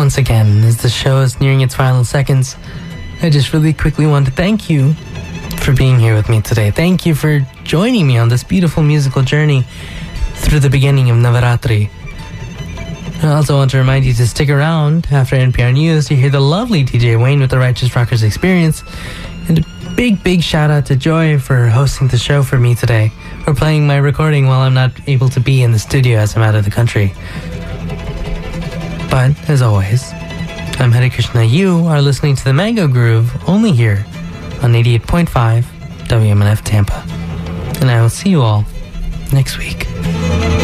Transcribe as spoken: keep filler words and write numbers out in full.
once again, as the show is nearing its final seconds, I just really quickly want to thank you for being here with me today. Thank you for joining me on this beautiful musical journey through the beginning of Navaratri. I also want to remind you to stick around after N P R News to hear the lovely D J Wayne with the Righteous Rockers Experience. And a big, big shout out to Joy for hosting the show for me today, or playing my recording while I'm not able to be in the studio as I'm out of the country. But, as always, I'm Hare Krishna. You are listening to the Mango Groove only here on eighty-eight point five W M N F Tampa. And I will see you all next week.